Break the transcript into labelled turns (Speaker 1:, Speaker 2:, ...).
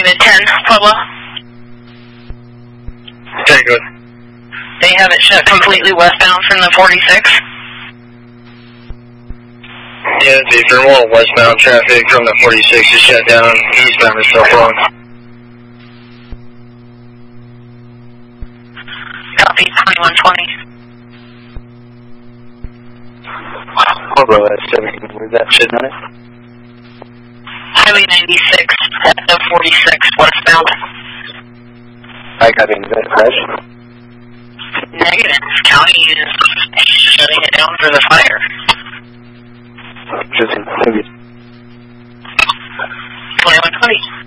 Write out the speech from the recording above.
Speaker 1: Unit 10, Pueblo.
Speaker 2: Okay, good.
Speaker 1: They have it shut completely westbound from the 46.
Speaker 2: Yeah, the Vermont westbound traffic from the 46 is shut down. Eastbound is still flowing.
Speaker 1: Copy, 2120.
Speaker 2: Pueblo at 17, where's that shit on it?
Speaker 1: Highway 96 at the 46 westbound.
Speaker 2: I got in that crash.
Speaker 1: Negative. County is shutting it down for the fire.
Speaker 2: Interesting. Maybe.
Speaker 1: 2120.